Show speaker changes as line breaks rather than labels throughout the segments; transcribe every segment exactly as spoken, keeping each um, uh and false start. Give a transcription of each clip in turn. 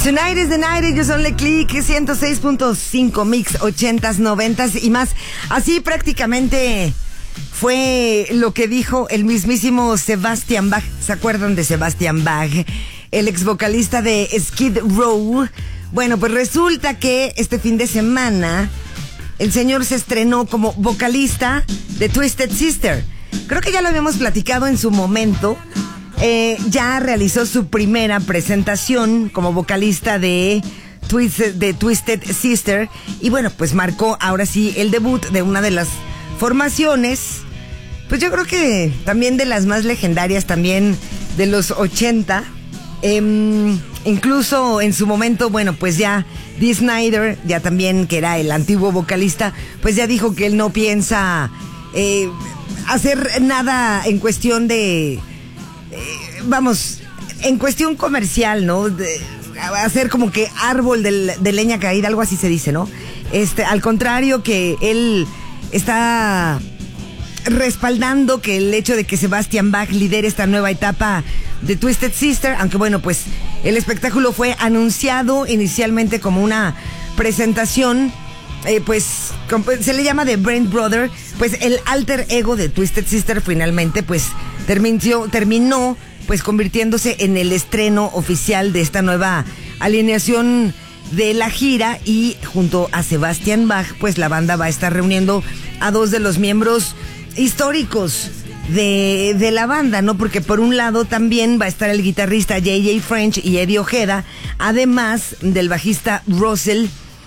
Tonight is the night, ellos son Le Click, ciento seis punto cinco mix, ochentas, noventas y más. Así prácticamente fue lo que dijo el mismísimo Sebastian Bach. ¿Se acuerdan de Sebastian Bach? El ex vocalista de Skid Row. Bueno, pues resulta que este fin de semana el señor se estrenó como vocalista de Twisted Sister. Creo que ya lo habíamos platicado en su momento. Eh, ya realizó su primera presentación como vocalista de Twisted, de Twisted Sister. Y bueno, pues marcó ahora sí el debut de una de las formaciones, pues yo creo que también de las más legendarias también de los ochenta. Eh, incluso en su momento, bueno, pues ya Dee Snider, ya también que era el antiguo vocalista, pues ya dijo que él no piensa eh, hacer nada en cuestión de... Eh, vamos, en cuestión comercial, ¿no? De, hacer como que árbol de, de leña caída, algo así se dice, ¿no? Este, al contrario, que él está respaldando que el hecho de que Sebastian Bach lidere esta nueva etapa de Twisted Sister, aunque bueno, pues el espectáculo fue anunciado inicialmente como una presentación, eh, pues se le llama The Brain Brother, pues el alter ego de Twisted Sister finalmente pues terminó, terminó pues convirtiéndose en el estreno oficial de esta nueva alineación de la gira, y junto a Sebastian Bach pues la banda va a estar reuniendo a dos de los miembros históricos de, de la banda, ¿no? Porque por un lado también va a estar el guitarrista J J French y Eddie Ojeda, además del bajista Russell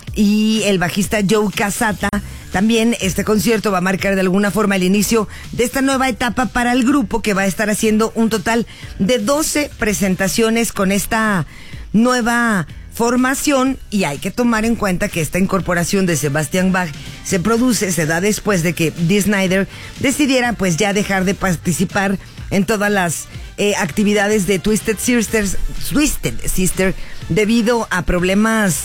y el bajista Joe Casata. También este concierto va a marcar de alguna forma el inicio de esta nueva etapa para el grupo, que va a estar haciendo un total de doce presentaciones con esta nueva formación. Y hay que tomar en cuenta que esta incorporación de Sebastian Bach se produce, se da después de que Dee Snider decidiera pues ya dejar de participar en todas las eh, actividades de Twisted Sisters, Twisted Sister, debido a problemas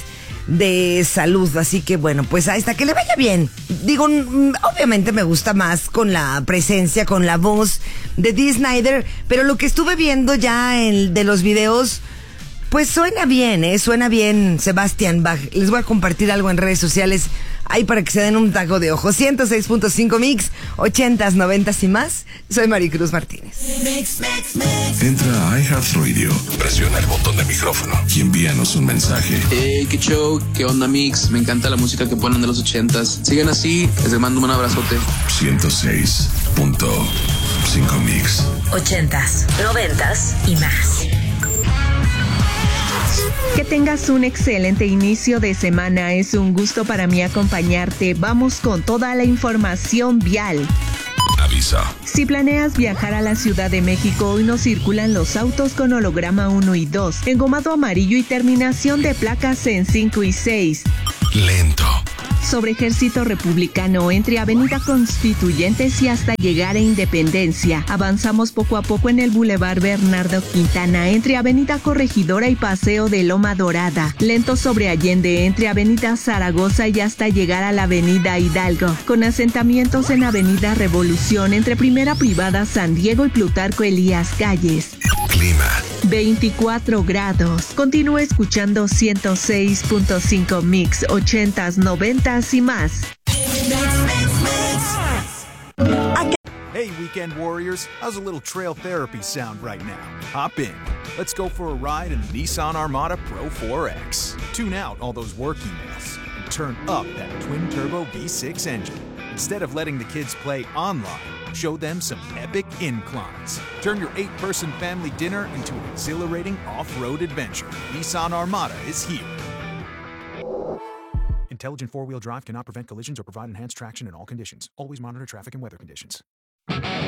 de salud. Así que bueno, pues hasta que le vaya bien. Digo, obviamente me gusta más con la presencia, con la voz de Dee Snider, pero lo que estuve viendo ya en, de los videos, pues suena bien, ¿eh? Suena bien Sebastian Bach. Les voy a compartir algo en redes sociales ahí para que se den un taco de ojo. ciento seis punto cinco mix, ochentas, noventas y más. Soy Maricruz Martínez.
Mix, mix, mix. Entra a iHeartRadio, presiona el botón de micrófono y envíanos un mensaje.
Hey, qué show, qué onda, Mix. Me encanta la música que ponen de los ochentas. Sigan así, les mando un abrazote.
ciento seis punto cinco mix.
Ochentas, noventas y más.
Que tengas un excelente inicio de semana. Es un gusto para mí acompañarte. Vamos con toda la información vial.
Avisa.
Si planeas viajar a la Ciudad de México, hoy no circulan los autos con holograma uno y dos, engomado amarillo y terminación de placas en cinco y seis.
Lento.
Sobre Ejército Republicano, entre Avenida Constituyentes y hasta llegar a Independencia. Avanzamos poco a poco en el Boulevard Bernardo Quintana, entre Avenida Corregidora y Paseo de Loma Dorada. Lento sobre Allende, entre Avenida Zaragoza y hasta llegar a la Avenida Hidalgo. Con asentamientos en Avenida Revolución, entre Primera Privada San Diego y Plutarco Elías Calles.
Clima.
veinticuatro grados. Continúa escuchando ciento seis punto cinco mix, ochentas, noventas y más.
Hey, weekend warriors, how's a little trail therapy sound right now? Hop in. Let's go for a ride in the Nissan Armada Pro four X. Tune out all those work emails and turn up that twin-turbo V six engine. Instead of letting the kids play online, show them some epic inclines. Turn your eight-person family dinner into an exhilarating off-road adventure. Nissan Armada is here. Intelligent four-wheel drive cannot prevent collisions or provide enhanced traction in all conditions. Always monitor traffic and weather conditions.